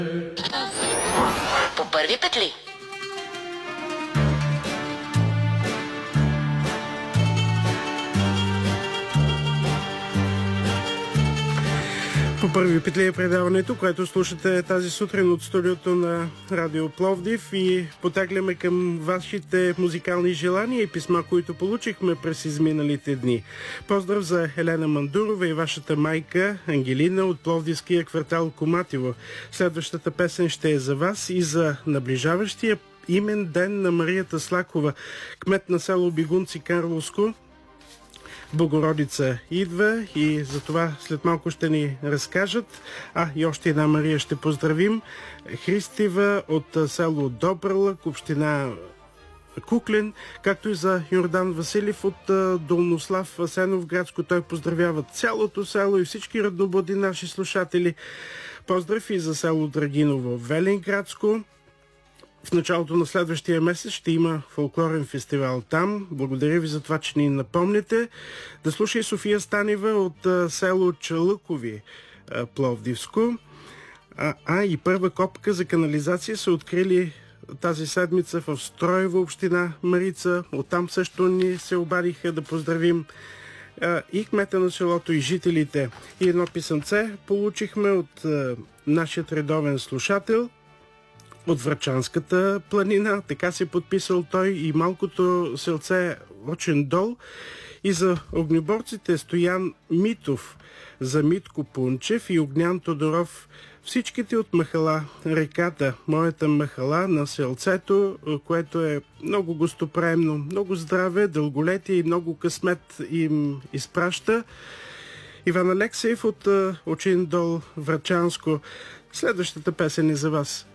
По първи петли. По първи петли е предаването, което слушате тази сутрин от студиото на Радио Пловдив, и потагляме към вашите музикални желания и писма, които получихме през изминалите дни. Поздрав за Елена Мандурова и вашата майка Ангелина от пловдивския квартал Коматево. Следващата песен ще е за вас и за наближаващия имен ден на Марията Слакова, кмет на село Бигунци, Карловско. Богородица идва и за това след малко ще ни разкажат. И още една Мария ще поздравим. Христева от село Добралък, община Куклен, както и за Йордан Василев от Долнослав, Асеновградско. Той поздравява цялото село и всички роднобуди наши слушатели. Поздрав и за село Драгиново, Велинградско. В началото на следващия месец ще има фолклорен фестивал там. Благодаря ви за това, че ни напомните. Да слуша и София Станева от село Чалъкови, Пловдивско. И първа копка за канализация са открили тази седмица в Строева, община Марица. Оттам също ни се обадиха да поздравим и кмета на селото, и жителите. И едно писъмце получихме от нашият редовен слушател от Врачанската планина. Така се подписал той, и малкото селце Очен дол. И за огнеборците Стоян Митов, за Митко Пунчев и Огнян Тодоров, всичките от махала Реката, моята махала на селцето, което е много гостоприемно, много здраве, дълголетие и много късмет им изпраща. Иван Алексеев от Очен дол, Врачанско. Следващата песен е за вас.